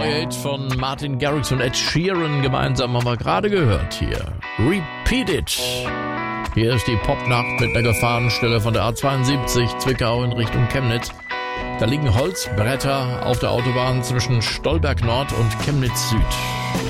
neue Hit von Martin Garrix und Ed Sheeran gemeinsam haben wir gerade gehört hier. Repeat It. Hier ist die Popnacht mit einer Gefahrenstelle von der A72 Zwickau in Richtung Chemnitz. Da liegen Holzbretter auf der Autobahn zwischen Stolberg Nord und Chemnitz Süd.